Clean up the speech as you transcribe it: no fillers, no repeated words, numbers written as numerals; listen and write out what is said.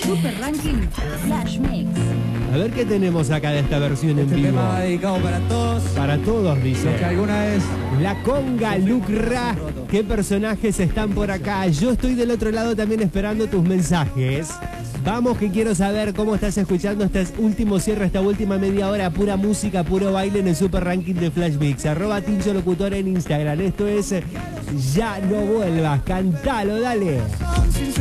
Super Ranking Flash Mix. A ver qué tenemos acá de esta versión en Este vivo. tema dedicado para todos. Para todos, dice. Los que alguna vez... La conga Lucra. ¿Qué personajes están por acá? Yo estoy del otro lado también esperando tus mensajes. Vamos, que quiero saber cómo estás escuchando este último cierre, esta última media hora, pura música, puro baile en el Super Ranking de Flash Mix. @Tincho Locutor en Instagram. Esto es Ya No Vuelvas. Cantalo, dale.